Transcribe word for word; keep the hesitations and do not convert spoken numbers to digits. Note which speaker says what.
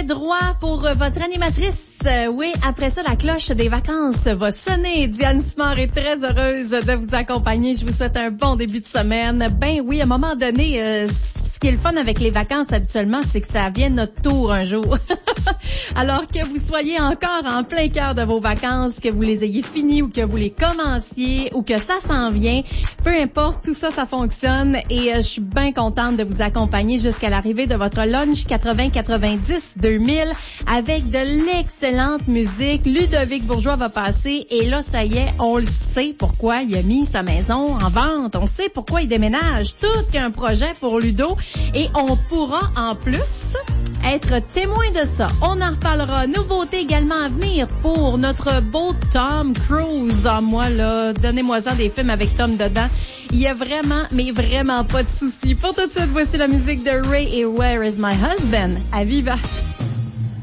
Speaker 1: droit pour euh, votre animatrice. Euh, oui, après ça, la cloche des vacances va sonner. Diane Simard est très heureuse de vous accompagner. Je vous souhaite un bon début de semaine. Ben oui, à un moment donné, euh, ce qui est le fun avec les vacances habituellement, c'est que ça vient notre tour un jour. Alors que vous soyez encore en plein cœur de vos vacances, que vous les ayez finies ou que vous les commenciez ou que ça s'en vient, peu importe, tout ça, ça fonctionne et euh, je suis bien contente de vous accompagner jusqu'à l'arrivée de votre lunch quatre-vingts quatre-vingt-dix deux mille avec de l'excellente musique. Ludovic Bourgeois va passer et là, ça y est, on le sait pourquoi il a mis sa maison en vente. On sait pourquoi il déménage. Tout qu'un projet pour Ludo et on pourra en plus être témoin de ça. On en reparlera. Nouveauté également à venir pour notre beau Tom Cruise. Ah, moi, là, donnez-moi-en des films avec Tom dedans. Il y a vraiment, mais vraiment pas de souci. Pour tout de suite, voici la musique de Ray et Where is my husband? À Viva!